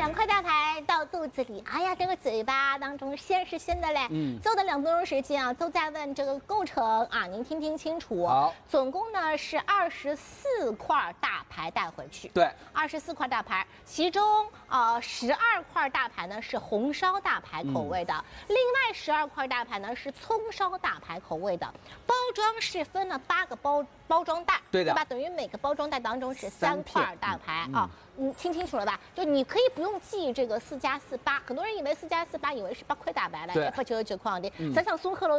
2块大排到肚子里，哎呀，这个嘴巴当中鲜是鲜的嘞。做的2分钟时间啊，都在问这个构成啊，您听清楚。 好， 总共呢是24块大排带回去。 对 ，24块大排，其中12块大排呢是红烧大排口味的，另外12块大排呢是葱烧大排口味的。包装是分了8个包装袋， 对的， 吧？等于每个包装袋当中是3块大排啊。你听清楚了吧？就你可以不用记这个4+4 8，很多人以为4+4 8以为是8块大排嘞，1.99块的。想想松鹤楼。